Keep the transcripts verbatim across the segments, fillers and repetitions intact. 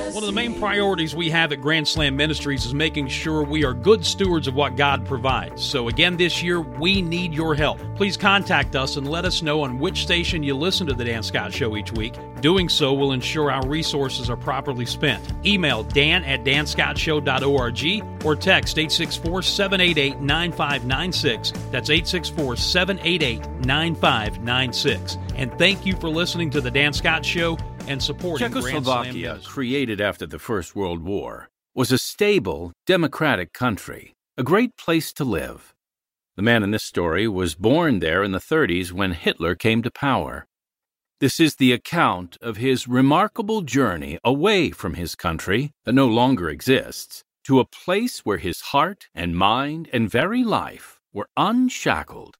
One of the main priorities we have at Grand Slam Ministries is making sure we are good stewards of what God provides. So again, this year, we need your help. Please contact us and let us know on which station you listen to The Dan Scott Show each week. Doing so will ensure our resources are properly spent. Email dan at dan scott show dot org or text eight six four, seven eight eight, nine five nine six. That's eight six four, seven eight eight, nine five nine six. And thank you for listening to The Dan Scott Show and supporting Czechoslovakia, created after the First World War, was a stable, democratic country, a great place to live. The man in this story was born there in the thirties when Hitler came to power. This is the account of his remarkable journey away from his country that no longer exists to a place where his heart and mind and very life were unshackled.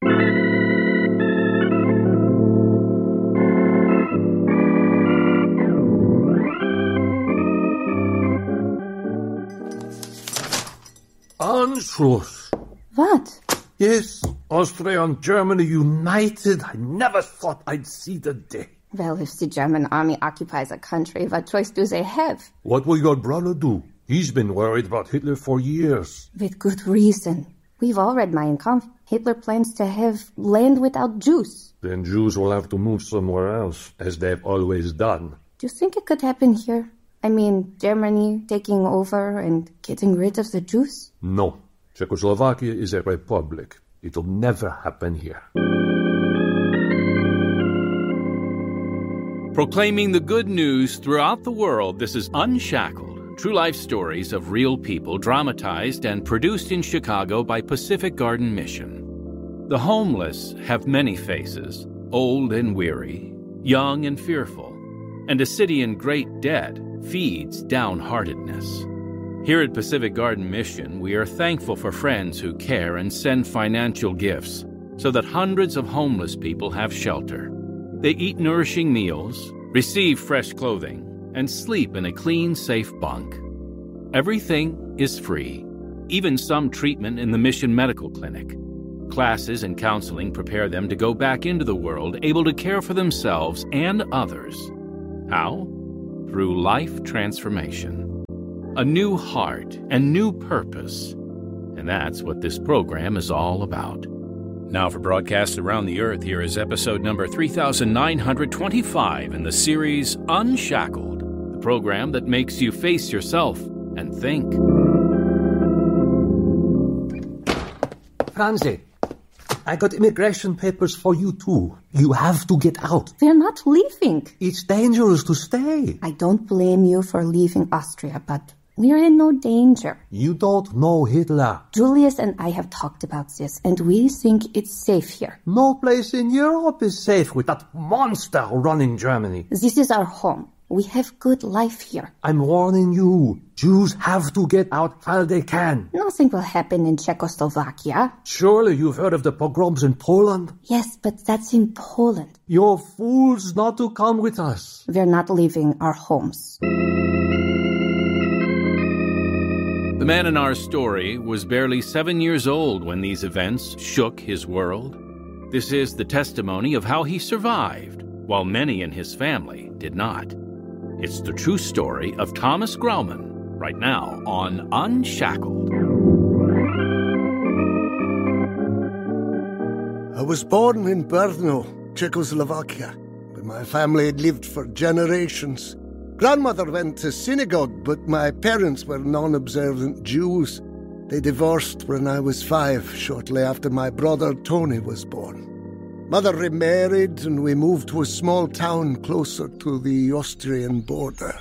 Anschluss. What? Yes, Austria and Germany united. I never thought I'd see the day. Well, if the German army occupies a country, what choice do they have? What will your brother do? He's been worried about Hitler for years. With good reason. We've all read Mein Kampf. Hitler plans to have land without Jews. Then Jews will have to move somewhere else, as they've always done. Do you think it could happen here? I mean, Germany taking over and getting rid of the Jews? No. Czechoslovakia is a republic. It'll never happen here. Proclaiming the good news throughout the world, this is Unshackled, true life stories of real people dramatized and produced in Chicago by Pacific Garden Mission. The homeless have many faces, old and weary, young and fearful, and a city in great debt feeds downheartedness. Here at Pacific Garden Mission, we are thankful for friends who care and send financial gifts so that hundreds of homeless people have shelter. They eat nourishing meals, receive fresh clothing, and sleep in a clean, safe bunk. Everything is free, even some treatment in the Mission Medical Clinic. Classes and counseling prepare them to go back into the world, able to care for themselves and others. How? Through life transformation. A new heart and new purpose. And that's what this program is all about. Now for broadcasts around the earth, here is episode number three thousand nine hundred twenty-five in the series Unshackled, the program that makes you face yourself and think. Franzi, I got immigration papers for you too. You have to get out. We're not leaving. It's dangerous to stay. I don't blame you for leaving Austria, but we're in no danger. You don't know Hitler. Julius and I have talked about this, and we think it's safe here. No place in Europe is safe with that monster running Germany. This is our home. We have good life here. I'm warning you. Jews have to get out while they can. Nothing will happen in Czechoslovakia. Surely you've heard of the pogroms in Poland? Yes, but that's in Poland. You're fools not to come with us. We're not leaving our homes. The man in our story was barely seven years old when these events shook his world. This is the testimony of how he survived, while many in his family did not. It's the true story of Thomas Grauman, right now on Unshackled. I was born in Brno, Czechoslovakia, but my family had lived for generations. Grandmother went to synagogue, but my parents were non-observant Jews. They divorced when I was five, shortly after my brother Tony was born. Mother remarried, and we moved to a small town closer to the Austrian border.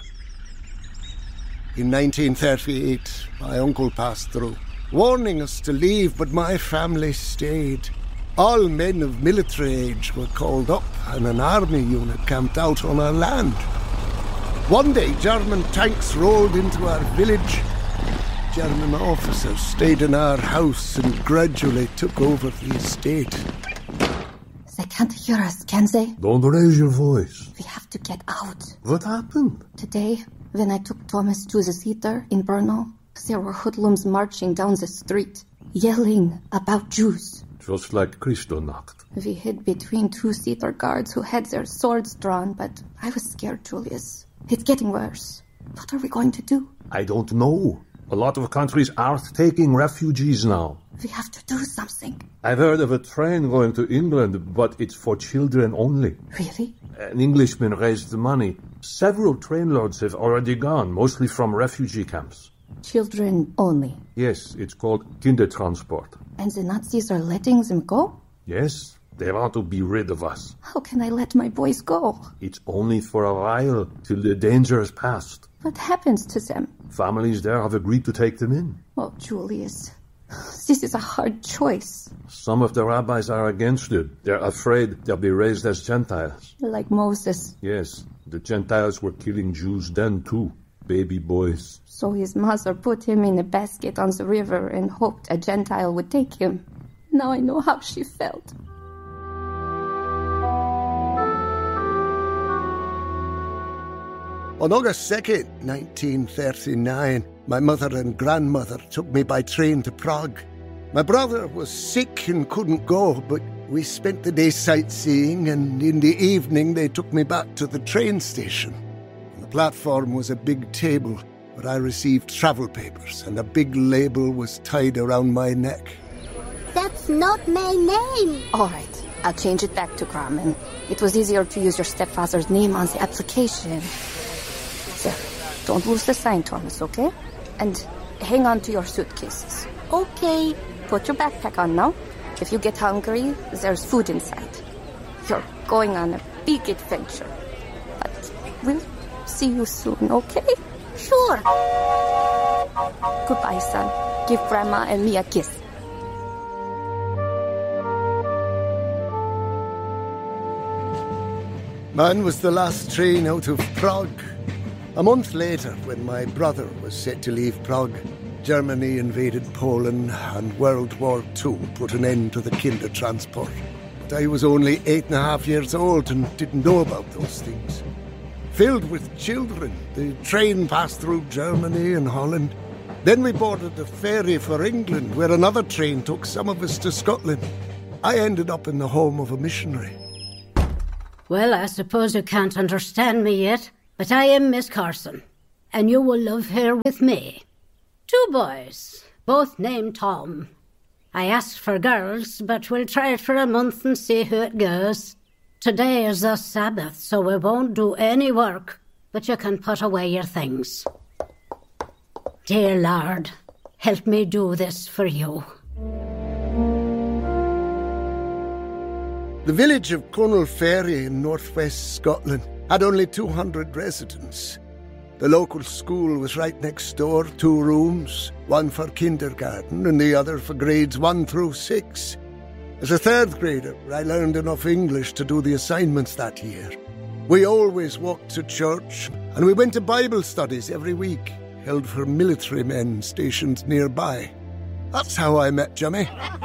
In nineteen thirty-eight, my uncle passed through, warning us to leave, but my family stayed. All men of military age were called up, and an army unit camped out on our land. One day, German tanks rolled into our village. German officers stayed in our house and gradually took over the estate. They can't hear us, can they? Don't raise your voice. We have to get out. What happened? Today, when I took Thomas to the theater in Brno, there were hoodlums marching down the street, yelling about Jews. Just like Kristallnacht. We hid between two theater guards who had their swords drawn, but I was scared, Julius. It's getting worse. What are we going to do? I don't know. A lot of countries are taking refugees now. We have to do something. I've heard of a train going to England, but it's for children only. Really? An Englishman raised the money. Several train loads have already gone, mostly from refugee camps. Children only? Yes, it's called Kindertransport. And the Nazis are letting them go? Yes, they want to be rid of us. How can I let my boys go? It's only for a while, till the danger is past. What happens to them? Families there have agreed to take them in. Oh, Julius, this is a hard choice. Some of the rabbis are against it. They're afraid they'll be raised as Gentiles. Like Moses. Yes, the Gentiles were killing Jews then too. Baby boys. So his mother put him in a basket on the river and hoped a Gentile would take him. Now I know how she felt. On August second, nineteen thirty-nine, my mother and grandmother took me by train to Prague. My brother was sick and couldn't go, but we spent the day sightseeing, and in the evening they took me back to the train station. On the platform was a big table where I received travel papers, and a big label was tied around my neck. That's not my name. All right, I'll change it back to Grumman. It was easier to use your stepfather's name on the application. There, don't lose the sign, Thomas, okay? And hang on to your suitcases. Okay. Put your backpack on now. If you get hungry, there's food inside. You're going on a big adventure. But we'll see you soon, okay? Sure. Goodbye, son. Give Grandma and me a kiss. Mine was the last train out of Prague. A month later, when my brother was set to leave Prague, Germany invaded Poland and World War Two put an end to the Kindertransport. But I was only eight and a half years old and didn't know about those things. Filled with children, the train passed through Germany and Holland. Then we boarded a ferry for England, where another train took some of us to Scotland. I ended up in the home of a missionary. Well, I suppose you can't understand me yet, but I am Miss Carson, and you will live here with me. Two boys, both named Tom. I asked for girls, but we'll try it for a month and see how it goes. Today is the Sabbath, so we won't do any work, but you can put away your things. Dear Lord, help me do this for you. The village of Cornwall Ferry in northwest Scotland had only two hundred residents. The local school was right next door, two rooms, one for kindergarten and the other for grades one through six. As a third grader, I learned enough English to do the assignments that year. We always walked to church, and we went to Bible studies every week, held for military men stationed nearby. That's how I met Jimmy.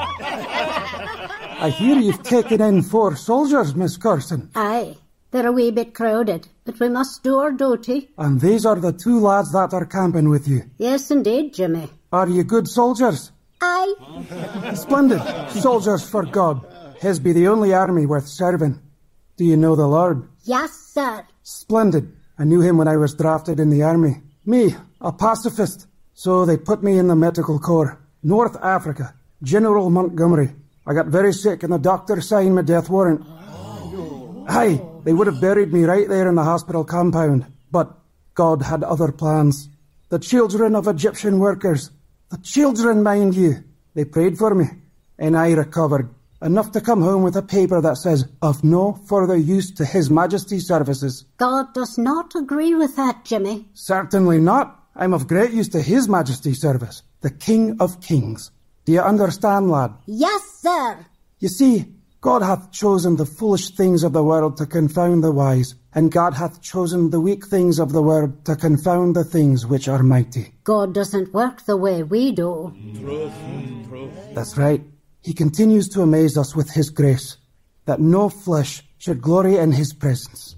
I hear you've taken in four soldiers, Miss Carson. Aye, they're a wee bit crowded, but we must do our duty. And these are the two lads that are camping with you. Yes, indeed, Jimmy. Are you good soldiers? Aye. Splendid. Soldiers for God. His be the only army worth serving. Do you know the Lord? Yes, sir. Splendid. I knew him when I was drafted in the army. Me, a pacifist. So they put me in the medical corps. North Africa. General Montgomery. I got very sick and the doctor signed my death warrant. Oh. Aye, they would have buried me right there in the hospital compound. But God had other plans. The children of Egyptian workers. The children, mind you. They prayed for me. And I recovered. Enough to come home with a paper that says, of no further use to His Majesty's services. God does not agree with that, Jimmy. Certainly not. I'm of great use to His Majesty's service. The King of Kings. Do you understand, lad? Yes, sir. You see, God hath chosen the foolish things of the world to confound the wise, and God hath chosen the weak things of the world to confound the things which are mighty. God doesn't work the way we do. That's right. He continues to amaze us with His grace, that no flesh should glory in His presence.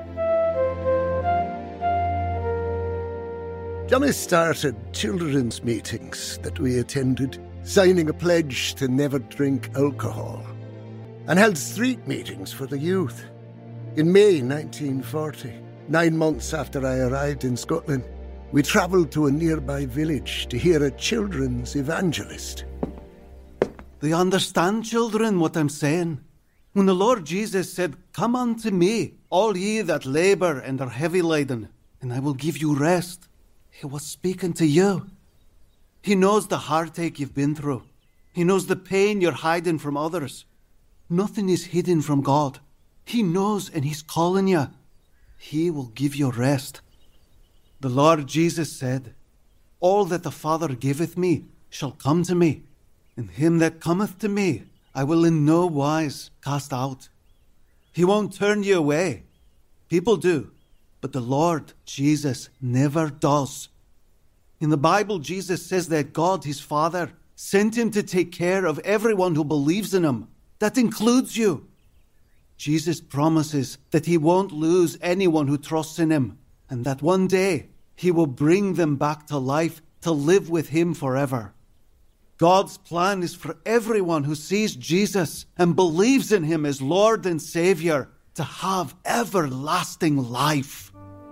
Johnny started children's meetings that we attended, signing a pledge to never drink alcohol, and held street meetings for the youth. In May nineteen forty, nine months after I arrived in Scotland, we travelled to a nearby village to hear a children's evangelist. They understand, children, what I'm saying. When the Lord Jesus said, "Come unto me, all ye that labour and are heavy laden, and I will give you rest," he was speaking to you. He knows the heartache you've been through. He knows the pain you're hiding from others. Nothing is hidden from God. He knows, and he's calling you. He will give you rest. The Lord Jesus said, "All that the Father giveth me shall come to me, and him that cometh to me I will in no wise cast out." He won't turn you away. People do, but the Lord Jesus never does. In the Bible, Jesus says that God, his Father, sent him to take care of everyone who believes in him. That includes you. Jesus promises that he won't lose anyone who trusts in him, and that one day he will bring them back to life to live with him forever. God's plan is for everyone who sees Jesus and believes in him as Lord and Savior to have everlasting life.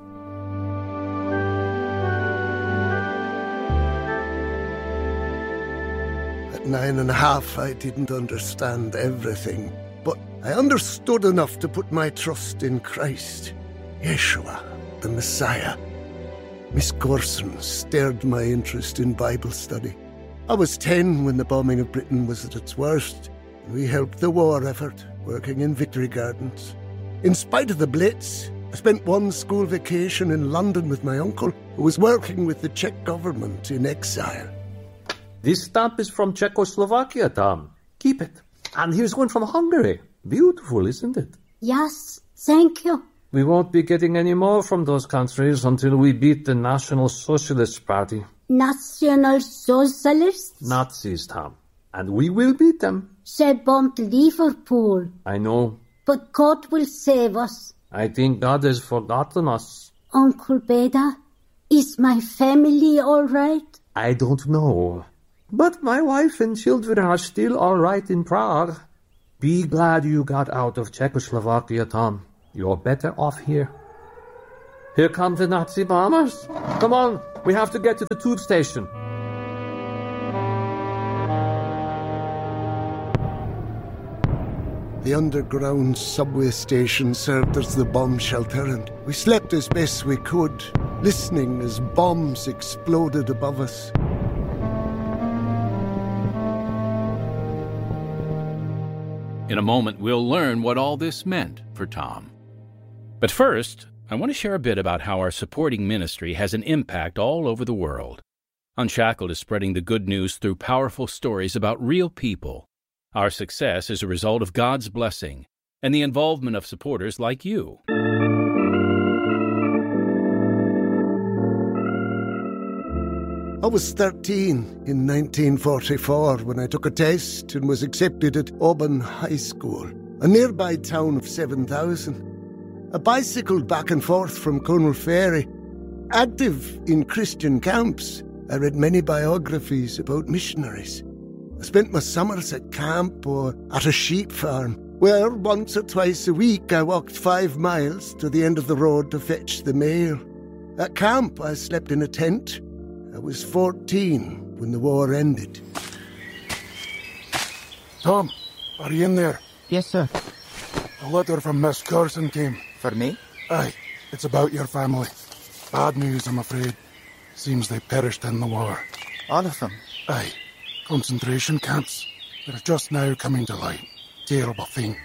At nine and a half, I didn't understand everything, but I understood enough to put my trust in Christ, Yeshua, the Messiah. Miss Corson stirred my interest in Bible study. I was ten when the bombing of Britain was at its worst, and we helped the war effort, working in Victory Gardens. In spite of the Blitz, I spent one school vacation in London with my uncle, who was working with the Czech government in exile. This stamp is from Czechoslovakia, Tom. Keep it. And here's one from Hungary. Beautiful, isn't it? Yes, thank you. We won't be getting any more from those countries until we beat the National Socialist Party. National Socialists? Nazis, Tom. And we will beat them. They bombed Liverpool. I know. But God will save us. I think God has forgotten us. Uncle Beda, is my family all right? I don't know. But my wife and children are still all right in Prague. Be glad you got out of Czechoslovakia, Tom. You're better off here. Here come the Nazi bombers. Come on, we have to get to the tube station. The underground subway station served as the bomb shelter, and we slept as best we could, listening as bombs exploded above us. In a moment, we'll learn what all this meant for Tom. But first, I want to share a bit about how our supporting ministry has an impact all over the world. Unshackled is spreading the good news through powerful stories about real people. Our success is a result of God's blessing and the involvement of supporters like you. I was thirteen in nineteen forty-four when I took a test and was accepted at Auburn High School, a nearby town of seven thousand. I bicycled back and forth from Cornwall Ferry. Active in Christian camps, I read many biographies about missionaries. I spent my summers at camp or at a sheep farm, where once or twice a week I walked five miles to the end of the road to fetch the mail. At camp, I slept in a tent. I was fourteen when the war ended. Tom, are you in there? Yes, sir. A letter from Miss Carson came. For me? Aye, it's about your family. Bad news, I'm afraid. Seems they perished in the war. All of them? Aye. Concentration camps. They're just now coming to light. Terrible thing.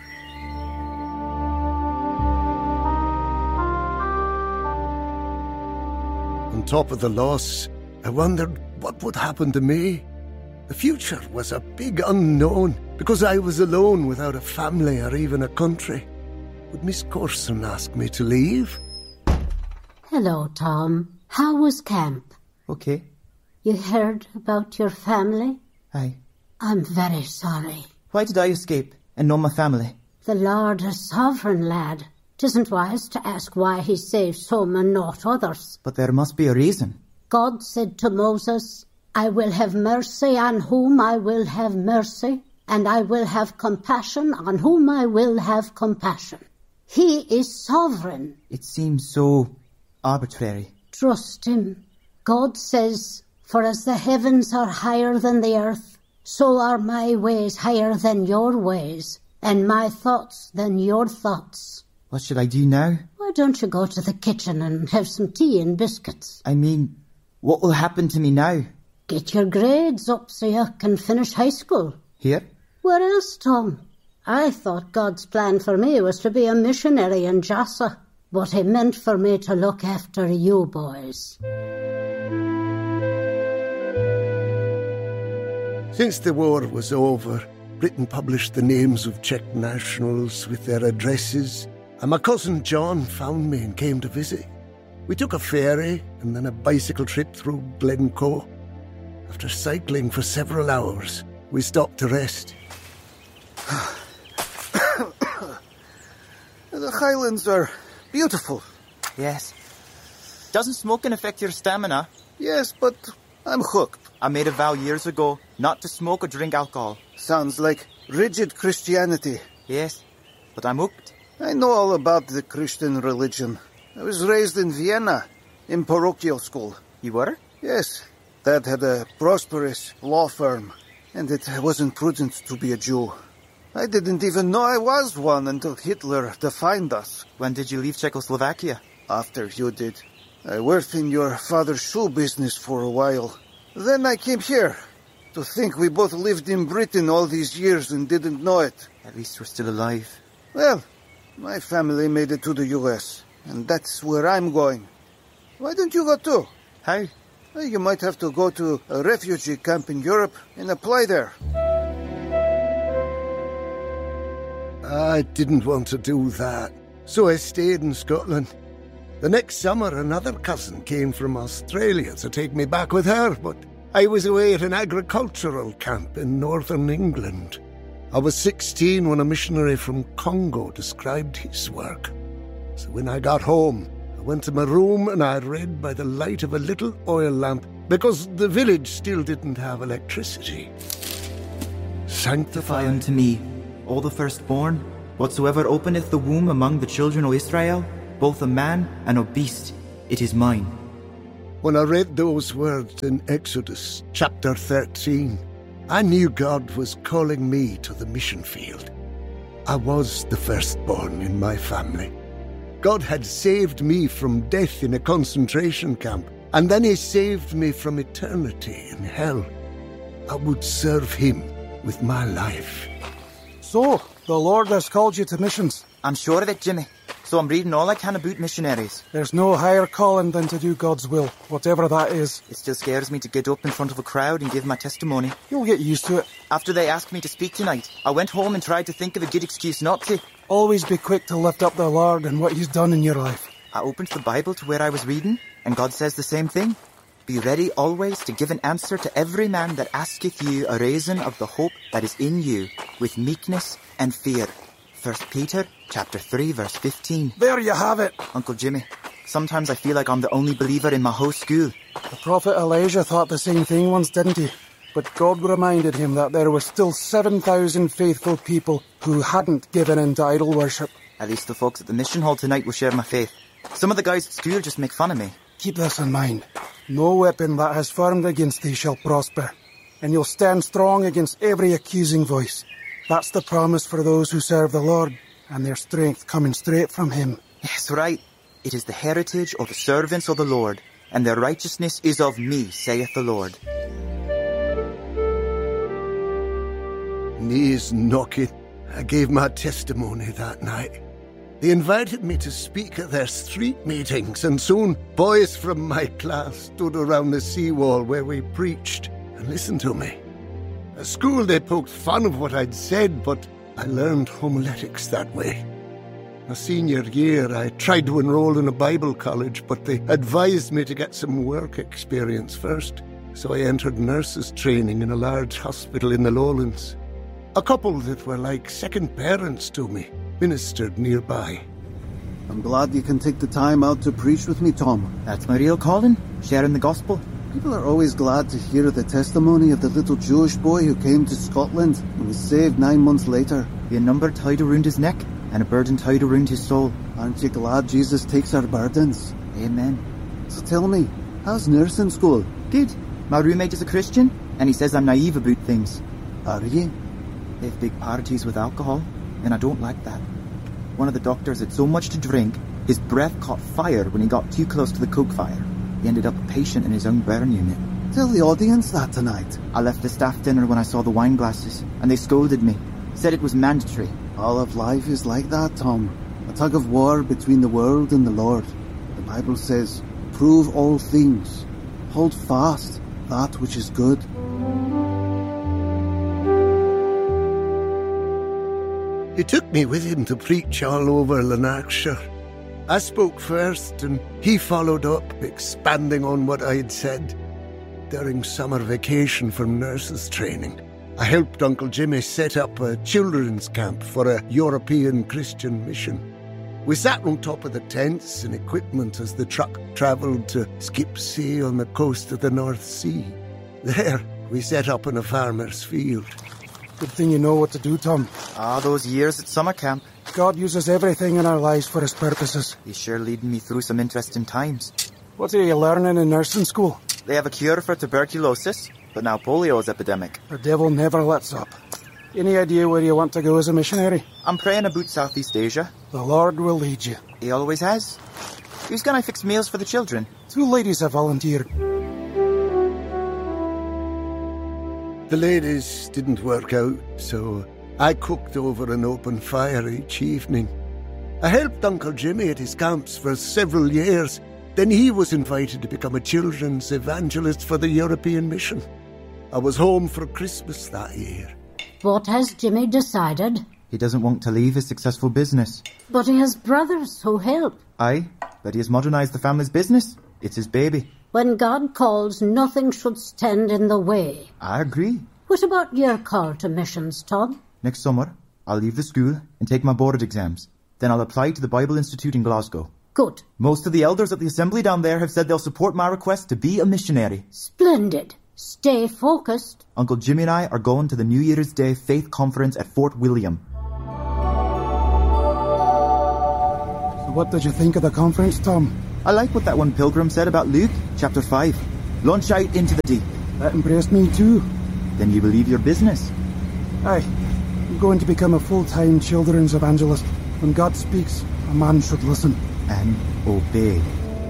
On top of the loss, I wondered what would happen to me. The future was a big unknown, because I was alone without a family or even a country. Would Miss Corson ask me to leave? Hello, Tom. How was camp? Okay. You heard about your family? Aye. I'm very sorry. Why did I escape and not my family? The Lord is sovereign, lad. 'Tisn't wise to ask why he saves some and not others. But there must be a reason. God said to Moses, I will have mercy on whom I will have mercy, and I will have compassion on whom I will have compassion. He is sovereign. It seems so arbitrary. Trust him. God says, "For as the heavens are higher than the earth, so are my ways higher than your ways, and my thoughts than your thoughts." What should I do now? Why don't you go to the kitchen and have some tea and biscuits? I mean, what will happen to me now? Get your grades up so you can finish high school. Here? Where else, Tom? I thought God's plan for me was to be a missionary in Jassa, but he meant for me to look after you boys. Since the war was over, Britain published the names of Czech nationals with their addresses, and my cousin John found me and came to visit. We took a ferry and then a bicycle trip through Glencoe. After cycling for several hours, we stopped to rest. The Highlands are beautiful. Yes. Doesn't smoking affect your stamina? Yes, but I'm hooked. I made a vow years ago not to smoke or drink alcohol. Sounds like rigid Christianity. Yes, but I'm hooked. I know all about the Christian religion. I was raised in Vienna, in parochial school. You were? Yes. Dad had a prosperous law firm, and it wasn't prudent to be a Jew. I didn't even know I was one until Hitler defined us. When did you leave Czechoslovakia? After you did. I worked in your father's shoe business for a while. Then I came here. To think we both lived in Britain all these years and didn't know it. At least we're still alive. Well, my family made it to the U S, and that's where I'm going. Why don't you go too? How? Well, you might have to go to a refugee camp in Europe and apply there. I didn't want to do that, so I stayed in Scotland. The next summer, another cousin came from Australia to take me back with her, but I was away at an agricultural camp in northern England. I was sixteen when a missionary from Congo described his work. So when I got home, I went to my room and I read by the light of a little oil lamp, because the village still didn't have electricity. Sanctify unto me all the firstborn, whatsoever openeth the womb among the children of Israel, both of man and of beast, it is mine. When I read those words in Exodus chapter thirteen, I knew God was calling me to the mission field. I was the firstborn in my family. God had saved me from death in a concentration camp, and then he saved me from eternity in hell. I would serve him with my life. So, the Lord has called you to missions. I'm sure of it, Jimmy. So I'm reading all I can about missionaries. There's no higher calling than to do God's will, whatever that is. It still scares me to get up in front of a crowd and give my testimony. You'll get used to it. After they asked me to speak tonight, I went home and tried to think of a good excuse not to. Always be quick to lift up the Lord and what he's done in your life. I opened the Bible to where I was reading, and God says the same thing. Be ready always to give an answer to every man that asketh you a reason of the hope that is in you, with meekness and fear. First Peter chapter three, verse fifteen. There you have it. Uncle Jimmy, sometimes I feel like I'm the only believer in my whole school. The prophet Elijah thought the same thing once, didn't he? But God reminded him that there were still seven thousand faithful people who hadn't given in to idol worship. At least the folks at the mission hall tonight will share my faith. Some of the guys at school just make fun of me. Keep this in mind. No weapon that has formed against thee shall prosper, and you'll stand strong against every accusing voice. That's the promise for those who serve the Lord, and their strength coming straight from him. Yes, right. It is the heritage of the servants of the Lord, and their righteousness is of me, saith the Lord. Knees knocking, I gave my testimony that night. They invited me to speak at their street meetings, and soon boys from my class stood around the seawall where we preached and listened to me. At school they poked fun of what I'd said, but I learned homiletics that way. My senior year, I tried to enroll in a Bible college, but they advised me to get some work experience first, so I entered nurses' training in a large hospital in the Lowlands. A couple that were like second parents to me ministered nearby. I'm glad you can take the time out to preach with me, Tom. That's my real calling, sharing the gospel. People are always glad to hear the testimony of the little Jewish boy who came to Scotland and was saved nine months later. With a number tied around his neck and a burden tied around his soul. Aren't you glad Jesus takes our burdens? Amen. So tell me, How's nursing school? Good. My roommate is a Christian, and he says I'm naive about things. Are you? They have big parties with alcohol, and I don't like that. One of the doctors had so much to drink, his breath caught fire when he got too close to the coke fire. He ended up a patient in his own burn unit. Tell the audience that tonight. I left the staff dinner when I saw the wine glasses, and they scolded me. Said it was mandatory. All of life is like that, Tom. A tug of war between the world and the Lord. The Bible says, prove all things. Hold fast that which is good. He took me with him to preach all over Lanarkshire. I spoke first, and he followed up, expanding on what I had said. During summer vacation from nurses' training, I helped Uncle Jimmy set up a children's camp for a European Christian mission. We sat on top of the tents and equipment as the truck travelled to Skipsea on the coast of the North Sea. There, we set up in a farmer's field. Good thing you know what to do, Tom. Ah, those years at summer camp. God uses everything in our lives for his purposes. He's sure leading me through some interesting times. What are you learning in nursing school? They have a cure for tuberculosis, but now polio is epidemic. The devil never lets up. Any idea where you want to go as a missionary? I'm praying about Southeast Asia. The Lord will lead you. He always has. Who's gonna fix meals for the children? Two ladies have volunteered. The ladies didn't work out, so I cooked over an open fire each evening. I helped Uncle Jimmy at his camps for several years. Then he was invited to become a children's evangelist for the European mission. I was home for Christmas that year. What has Jimmy decided? He doesn't want to leave his successful business. But he has brothers who help. Aye, but he has modernised the family's business. It's his baby. When God calls, nothing should stand in the way. I agree. What about your call to missions, Todd? Next summer, I'll leave the school and take my board exams. Then I'll apply to the Bible Institute in Glasgow. Good. Most of the elders at the assembly down there have said they'll support my request to be a missionary. Splendid. Stay focused. Uncle Jimmy and I are going to the New Year's Day Faith Conference at Fort William. So what did you think of the conference, Tom? I like what that one pilgrim said about Luke, chapter five. Launch out into the deep. That impressed me too. Then you believe your business? Aye. I'm going to become a full-time children's evangelist. When God speaks, a man should listen. And obey.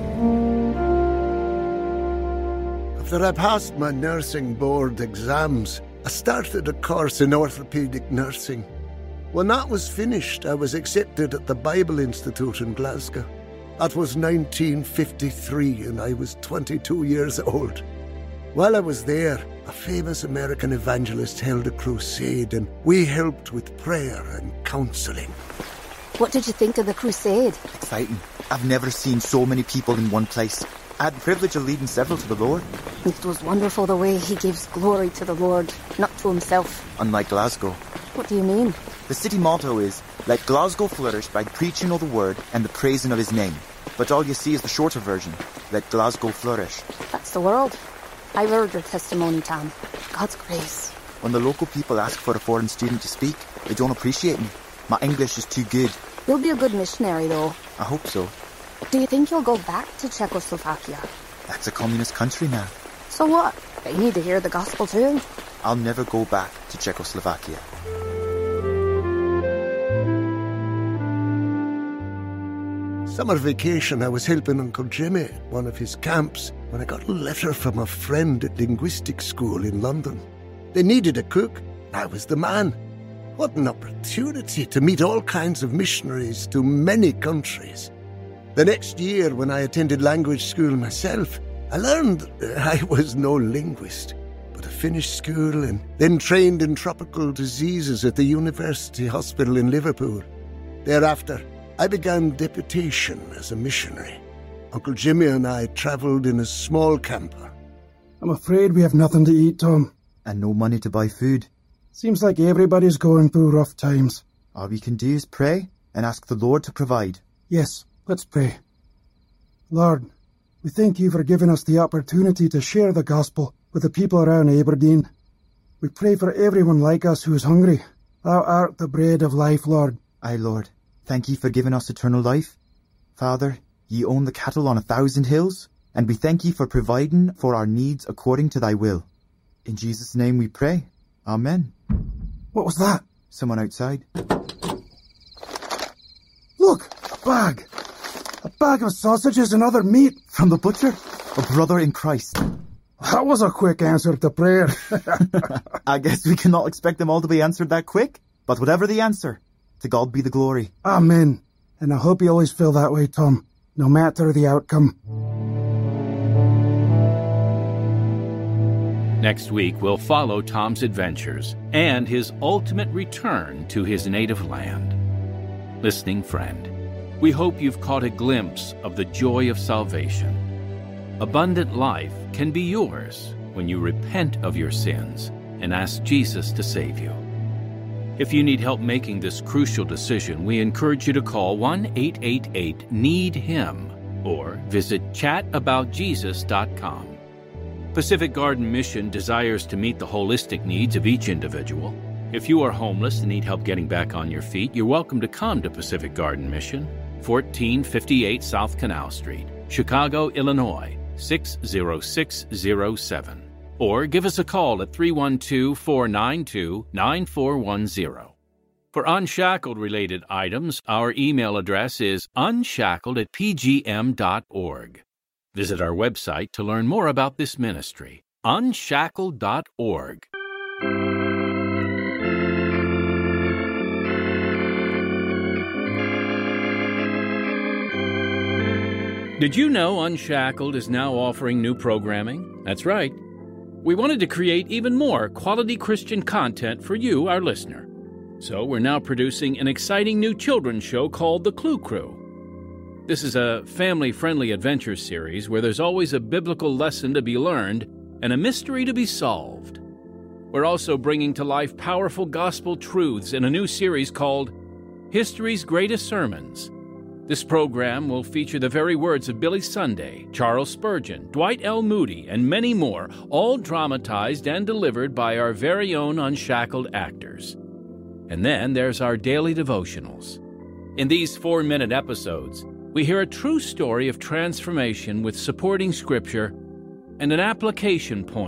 After I passed my nursing board exams, I started a course in orthopaedic nursing. When that was finished, I was accepted at the Bible Institute in Glasgow. That was nineteen fifty-three, and I was twenty-two years old. While I was there, a famous American evangelist held a crusade, and we helped with prayer and counselling. What did you think of the crusade? Exciting. I've never seen so many people in one place. I had the privilege of leading several to the Lord. It was wonderful the way he gives glory to the Lord, not to himself. Unlike Glasgow. What do you mean? The city motto is, let Glasgow flourish by preaching of the word and the praising of his name. But all you see is the shorter version, let Glasgow flourish. That's the world. I've heard your testimony, Tom. God's grace. When the local people ask for a foreign student to speak, they don't appreciate me. My English is too good. You'll be a good missionary, though. I hope so. Do you think you'll go back to Czechoslovakia? That's a communist country now. So what? They need to hear the gospel too. I'll never go back to Czechoslovakia. Summer vacation, I was helping Uncle Jimmy at one of his camps when I got a letter from a friend at linguistics school in London. They needed a cook. I was the man. What an opportunity to meet all kinds of missionaries to many countries. The next year, when I attended language school myself, I learned that I was no linguist, but I finished school and then trained in tropical diseases at the University Hospital in Liverpool. Thereafter, I began deputation as a missionary. Uncle Jimmy and I travelled in a small camper. I'm afraid we have nothing to eat, Tom. And no money to buy food. Seems like everybody's going through rough times. All we can do is pray and ask the Lord to provide. Yes, let's pray. Lord, we thank you for giving us the opportunity to share the gospel with the people around Aberdeen. We pray for everyone like us who is hungry. Thou art the bread of life, Lord. Aye, Lord. Thank ye for giving us eternal life. Father, ye own the cattle on a thousand hills. and we thank you for providing for our needs according to thy will. In Jesus' name we pray. Amen. What was that? Someone outside. Look, a bag. A bag of sausages and other meat. From the butcher? A brother in Christ. That was a quick answer to prayer. I guess we cannot expect them all to be answered that quick. But whatever the answer, to God be the glory. Amen. And I hope you always feel that way, Tom, no matter the outcome. Next week, we'll follow Tom's adventures and his ultimate return to his native land. Listening friend, we hope you've caught a glimpse of the joy of salvation. Abundant life can be yours when you repent of your sins and ask Jesus to save you. If you need help making this crucial decision, we encourage you to call one eight eight eight, need him or visit chat about jesus dot com. Pacific Garden Mission desires to meet the holistic needs of each individual. If you are homeless and need help getting back on your feet, you're welcome to come to Pacific Garden Mission, fourteen fifty-eight South Canal Street, Chicago, Illinois, six zero six zero seven. Or give us a call at three one two, four nine two, nine four one zero. For Unshackled-related items, our email address is unshackled at p g m dot org. Visit our website to learn more about this ministry, unshackled dot org. Did you know Unshackled is now offering new programming? That's right. We wanted to create even more quality Christian content for you, our listener. So we're now producing an exciting new children's show called The Clue Crew. This is a family-friendly adventure series where there's always a biblical lesson to be learned and a mystery to be solved. We're also bringing to life powerful gospel truths in a new series called History's Greatest Sermons. This program will feature the very words of Billy Sunday, Charles Spurgeon, Dwight L. Moody, and many more, all dramatized and delivered by our very own Unshackled actors. And then there's our daily devotionals. In these four-minute episodes, we hear a true story of transformation with supporting scripture and an application point